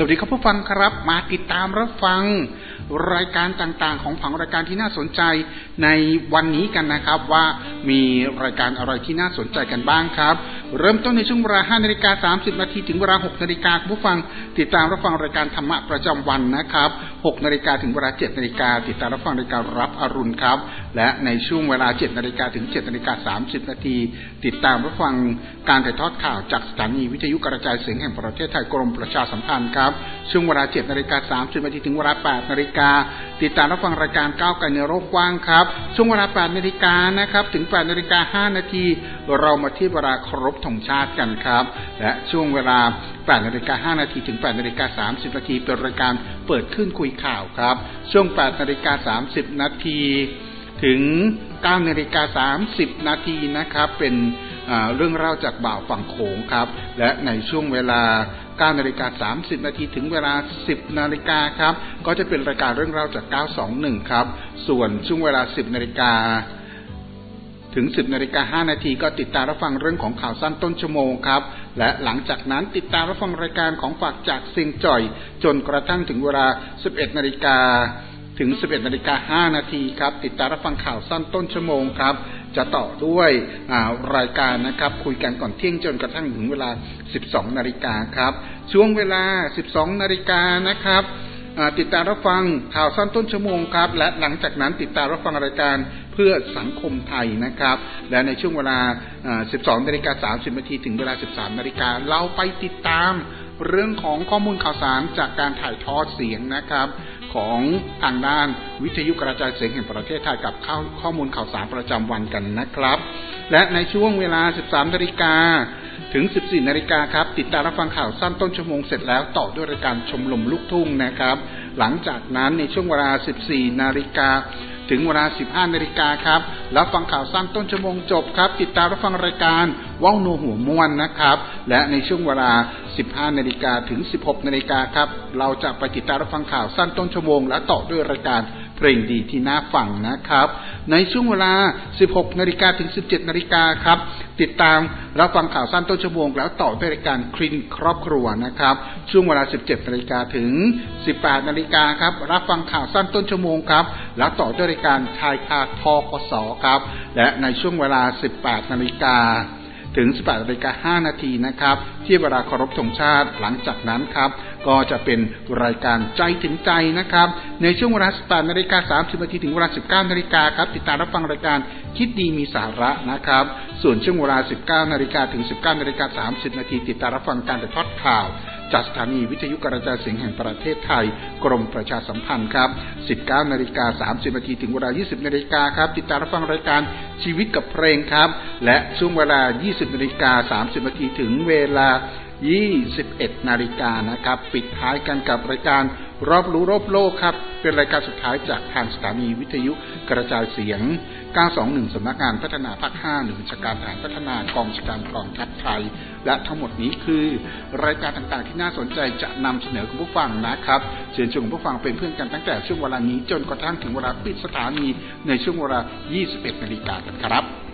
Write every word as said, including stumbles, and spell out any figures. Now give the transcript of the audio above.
สวัสดีครับผู้ฟังครับมาติดตามรับฟังรายการต่างๆของผังรายการที่น่าสนใจในวันนี้กันนะครับว่ามีรายการอะไรที่น่าสนใจกันบ้างครับเริ่มต้นในช่วงเวลา ห้านาฬิกาสามสิบนาทีถึงเวลา หกนาฬิกาผู้ฟังติดตามรับฟังรายการธรรมะประจำวันนะครับ หกนาฬิกาถึงเวลา เจ็ดนาฬิกาติดตามรับฟังรายการรับอรุณครับและในช่วงเวลา เจ็ดนาฬิกาถึง เจ็ดนาฬิกาสามสิบนาทีติดตามรับฟังการถ่ายทอดข่าวจากสถานีวิทยุกระจายเสียงแห่งประเทศไทยกรมประชาสัมพันธ์ครับช่วงเวลา เจ็ดนาฬิกาสามสิบนาทีถึงเวลา แปดนาฬิกาติดตามรับฟังรายการก้าวไกลในโลกกว้างครับช่วงเวลา แปดนาฬิกานะครับถึง แปดนาฬิกาห้านาทีเรามาที่เวลาเคารพธงชาติกันครับและช่วงเวลา แปดนาฬิกาห้านาทีถึง แปดนาฬิกาสามสิบนาทีเป็นรายการเปิดขึ้นคุยข่าวครับช่วง แปดนาฬิกาสามสิบนาทีถึง เก้านาฬิกาสามสิบนาทีนะครับเป็นเรื่องเล่าจากบ่าวฝั่งโขงครับและในช่วงเวลา เก้านาฬิกาสามสิบนาทีถึงเวลา สิบนาฬิกาครับก็จะเป็นรายการเรื่องเล่าจากเก้าสองหนึ่งครับส่วนช่วงเวลา สิบนาฬิกาถึง สิบนาฬิกาห้านาทีก็ติดตามรับฟังเรื่องของข่าวสั้นต้นชั่วโมงครับและหลังจากนั้นติดตามรับฟังรายการของฝากจากเซียงจ่อยจนกระทั่งถึงเวลา สิบเอ็ดนาฬิกาถึง สิบเอ็ดนาฬิกาห้านาทีครับติดตามรับฟังข่าวสั้นต้นชั่วโมงครับจะต่อด้วยรายการนะครับคุยกันก่อนเที่ยงจนกระทั่งถึงเวลา สิบสองนาฬิกาครับช่วงเวลา สิบสองนาฬิกานะครับติดตามรับฟังข่าวสั้นต้นชั่วโมงครับและหลังจากนั้นติดตามรับฟังรายการเพื่อสังคมไทยนะครับและในช่วงเวลา สิบสองนาฬิกาสามสิบนาทีถึงเวลา สิบสามนาฬิกาเราไปติดตามเรื่องของข้อมูลข่าวสารจากการถ่ายทอดเสียงนะครับของทางด้านวิทยุกระจายเสียงแห่งประเทศไทยกับข้อมูลข่าวสารประจำวันกันนะครับและในช่วงเวลา สิบสามนาฬิกาถึง สิบสี่นาฬิกาครับติดตามรับฟังข่าวสั้นต้นชั่วโมงเสร็จแล้วต่อด้วยรายการชมรมลูกทุ่งนะครับหลังจากนั้นในช่วงเวลา สิบสี่นาฬิกาถึงเวลา สิบห้านาฬิกาครับรับฟังข่าวสั้นต้นชั่วโมงจบครับติดตามรับฟังรายการว่าวนัวหัวม้วนนะครับและในช่วงเวลา สิบห้านาฬิกาถึง สิบหกนาฬิกาครับเราจะไปติดตามรับฟังข่าวสั้นต้นชั่วโมงและต่อด้วยรายการเพลงดีที่น่าฟังนะครับในช่วงเวลา สิบหกนาฬิกาถึง สิบเจ็ดนาฬิกาครับติดตามรับฟังข่าวสั้นต้นชั่วโมงแล้วต่อด้วยรายการคลินครอบครัวนะครับช่วงเวลา สิบเจ็ดนาฬิกาถึง สิบแปดนาฬิกาครับรับฟังข่าวสั้นต้นชั่วโมงครับแล้วต่อด้วยรายการชายคาทกสครับและในช่วงเวลา สิบแปดนาฬิกาถึง สิบแปดนาฬิกาห้านาทีนะครับที่เวลาเคารพธงชาติหลังจากนั้นครับก็จะเป็นรายการใจถึงใจนะครับในช่วงเวลา สิบแปดนาฬิกาสามสิบนาทีถึงเวลา สิบเก้านาฬิกาครับติดตามรับฟังรายการคิดดีมีสาระนะครับส่วนช่วงเวลา สิบเก้านาฬิกาถึง สิบเก้านาฬิกาสามสิบนาทีติดตามรับฟังการถ่ายทอดข่าวจากสถานีวิทยุกระจายเสียงแห่งประเทศไทยกรมประชาสัมพันธ์ครับ สิบเก้านาฬิกาสามสิบนาทีถึงเวลา ยี่สิบนาฬิกาครับติดตามรับฟังรายการชีวิตกับเพลงครับและช่วงเวลา ยี่สิบนาฬิกาสามสิบนาทีถึงเวลา ยี่สิบเอ็ดนาฬิกานะครับปิดท้ายกันกับรายการรอบรู้รอบโลกครับเป็นรายการสุดท้ายจากทางสถานีวิทยุกระจายเสียงเก้าสองหนึ่งสำนักงานพัฒนาภาคห้าหน่วยบัญชาการทหารพัฒนากองบัญชาการกองทัพไทยและทั้งหมดนี้คือรายการต่างๆที่น่าสนใจจะนำเสนอคุณผู้ฟังนะครับเชิญชวนคุณผู้ฟังเป็นเพื่อนกันตั้งแต่ช่วงเวลานี้จนกระทั่งถึงเวลาปิดสถานีในช่วงเวลา ยี่สิบเอ็ดนาฬิกากันครับ